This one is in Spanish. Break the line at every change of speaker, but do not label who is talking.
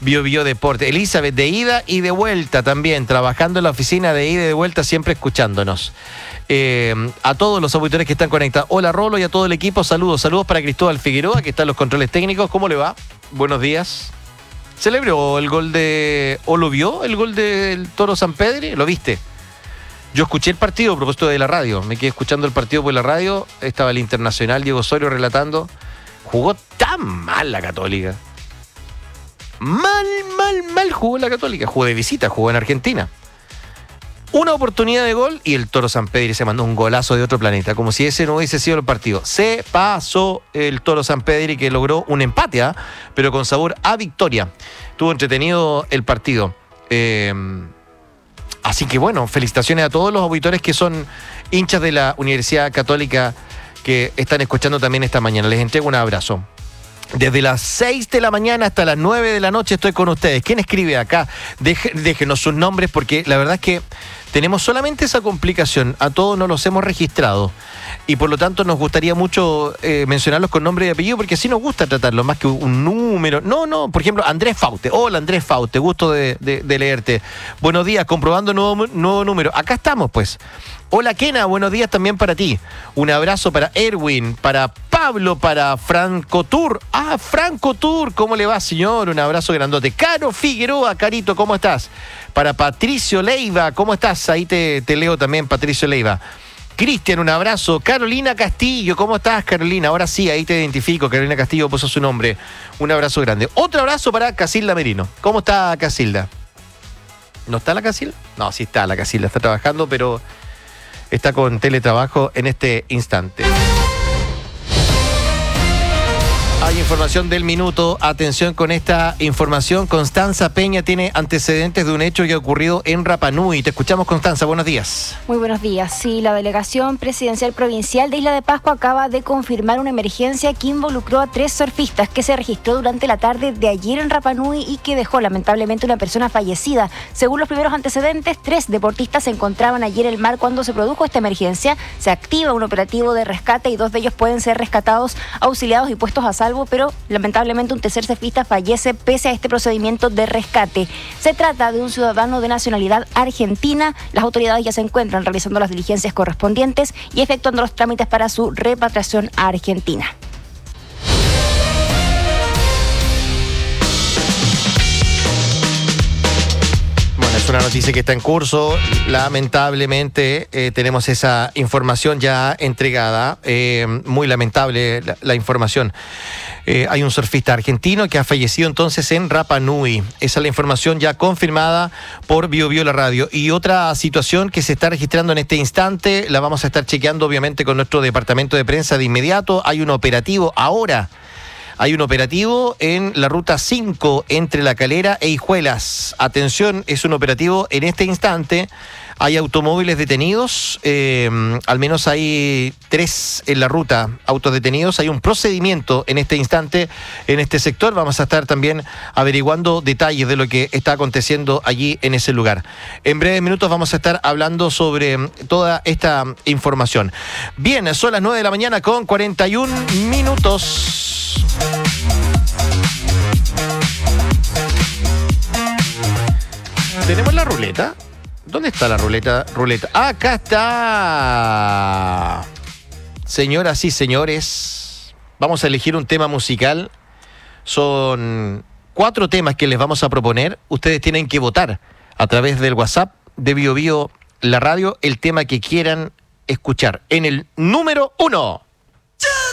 Bio Deporte. Elizabeth, de ida y de vuelta también, trabajando en la oficina de ida y de vuelta, siempre escuchándonos. A todos los auditores que están conectados. Hola Rolo y a todo el equipo, saludos para Cristóbal Figueroa, que está en los controles técnicos. ¿Cómo le va? Buenos días. ¿Celebró el gol o lo vio el gol del Toro Sampedri? ¿Lo viste? Yo escuché el partido a propósito de la radio, me quedé escuchando el partido por la radio, estaba el Internacional Diego Osorio relatando. Jugó tan mal la Católica. Mal jugó la Católica. Jugó de visita, jugó en Argentina. Una oportunidad de gol y el Toro Sampedri se mandó un golazo de otro planeta, como si ese no hubiese sido el partido. Se pasó el Toro Sampedri, que logró un empate, pero con sabor a victoria. Estuvo entretenido el partido. Así que bueno, felicitaciones a todos los auditores que son hinchas de la Universidad Católica que están escuchando también esta mañana. Les entrego un abrazo. Desde las 6 de la mañana hasta las 9 de la noche estoy con ustedes. ¿Quién escribe acá? Déjenos sus nombres, porque la verdad es que tenemos solamente esa complicación. A todos no los hemos registrado. Y por lo tanto nos gustaría mucho mencionarlos con nombre y apellido, porque así nos gusta tratarlos, más que un número. No, por ejemplo, Andrés Faute. Hola Andrés Faute, gusto de leerte. Buenos días, comprobando nuevo número. Acá estamos pues. Hola Kena, buenos días también para ti. Un abrazo para Erwin, para Pablo, para Franco Tour. Franco Tour, ¿cómo le va, señor? Un abrazo grandote. Caro Figueroa, Carito, ¿cómo estás? Para Patricio Leiva, ¿cómo estás? Ahí te leo también, Patricio Leiva. Cristian, un abrazo. Carolina Castillo, ¿cómo estás, Carolina? Ahora sí, ahí te identifico. Carolina Castillo puso su nombre. Un abrazo grande. Otro abrazo para Casilda Merino. ¿Cómo está Casilda? ¿No está la Casilda? No, sí está la Casilda. Está trabajando, pero está con teletrabajo en este instante. Hay información del minuto. Atención con esta información. Constanza Peña tiene antecedentes de un hecho que ha ocurrido en Rapa Nui. Te escuchamos, Constanza. Buenos días.
Muy buenos días. Sí, la Delegación Presidencial Provincial de Isla de Pascua acaba de confirmar una emergencia que involucró a 3 surfistas que se registró durante la tarde de ayer en Rapa Nui y que dejó lamentablemente una persona fallecida. Según los primeros antecedentes, 3 deportistas se encontraban ayer en el mar cuando se produjo esta emergencia. Se activa un operativo de rescate y 2 de ellos pueden ser rescatados, auxiliados y puestos a salvo, pero lamentablemente un tercer surfista fallece pese a este procedimiento de rescate. Se trata de un ciudadano de nacionalidad argentina. Las autoridades ya se encuentran realizando las diligencias correspondientes y efectuando los trámites para su repatriación a Argentina.
Es una noticia que está en curso. Lamentablemente tenemos esa información ya entregada. Muy lamentable la información. Hay un surfista argentino que ha fallecido entonces en Rapa Nui. Esa es la información ya confirmada por Bio la radio. Y otra situación que se está registrando en este instante, la vamos a estar chequeando obviamente con nuestro departamento de prensa de inmediato. Hay un operativo ahora. Hay un operativo en la ruta 5 entre La Calera e Hijuelas. Atención, es un operativo en este instante. Hay automóviles detenidos, al menos hay 3 en la ruta, autos detenidos. Hay un procedimiento en este instante en este sector. Vamos a estar también averiguando detalles de lo que está aconteciendo allí en ese lugar. En breves minutos vamos a estar hablando sobre toda esta información. Bien, son las 9 de la mañana con 41 minutos. ¿Tenemos la ruleta? ¿Dónde está la ruleta? ¡Acá está! Señoras y señores, vamos a elegir un tema musical. Son 4 temas que les vamos a proponer. Ustedes tienen que votar a través del WhatsApp de Bio la radio el tema que quieran escuchar. En el número 1.